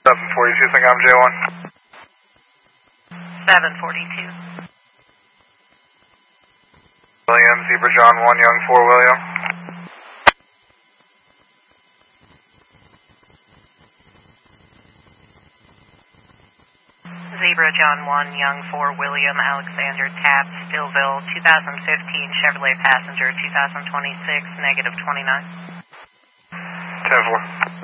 742, think I'm J1. 742. William, Zebra John 1, Young 4, William. Zebra John 1, Young 4, William, Alexander, Tapp, Stillville, 2015 Chevrolet Passenger, 2026, -29. 10-4.